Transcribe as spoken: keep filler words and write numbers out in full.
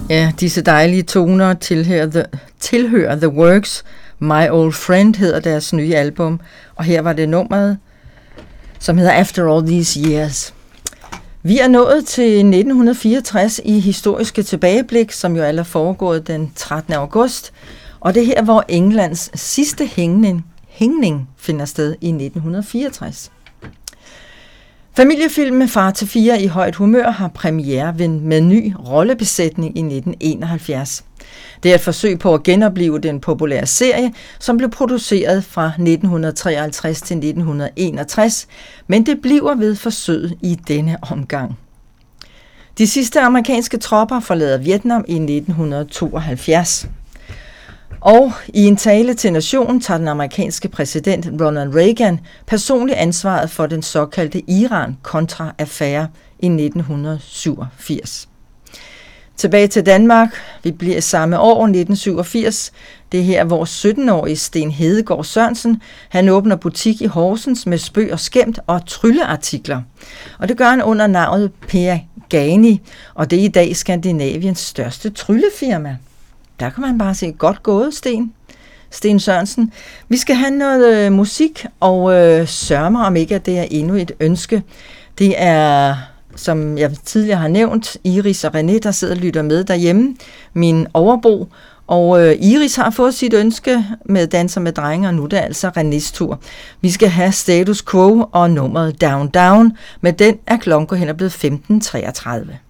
Ja, disse dejlige toner tilhører The, tilhører The Works. My Old Friend hedder deres nye album, og her var det nummeret, som hedder After All These Years. Vi er nået til nitten fireogtres i historiske tilbageblik, som jo alle er foregået den trettende august, og det her, hvor Englands sidste hængning, hængning finder sted i nitten fireogtres. Familiefilmen Far til fire i højt humør har premiere med ny rollebesætning i nitten enoghalvfjerds. Det er et forsøg på at genopleve den populære serie, som blev produceret fra nitten treoghalvtreds til nitten enogtres, men det bliver ved forsøget i denne omgang. De sidste amerikanske tropper forlader Vietnam i nitten tooghalvfjerds. Og i en tale til nationen tager den amerikanske præsident Ronald Reagan personligt ansvaret for den såkaldte Iran-Contra-affære i nitten syvogfirs. Tilbage til Danmark. Vi bliver samme år, nitten syvogfirs. Det er her, hvor sytten-årige Sten Hedegaard Sørensen, han åbner butik i Horsens med spøg og skæmt og trylleartikler. Og det gør han under navnet Per Gani, og det er i dag Skandinaviens største tryllefirma. Der kan man bare se, godt gået, Sten. Sten Sørensen. Vi skal have noget øh, musik, og øh, sørge mig om ikke, at det er endnu et ønske. Det er, som jeg tidligere har nævnt, Iris og René, der sidder og lytter med derhjemme. Min overbo. Og øh, Iris har fået sit ønske med Danser med drenge, og nu er det altså Renés tur. Vi skal have Status Quo og nummeret Down Down. Med den er klokken hen og blevet femten treogtredive.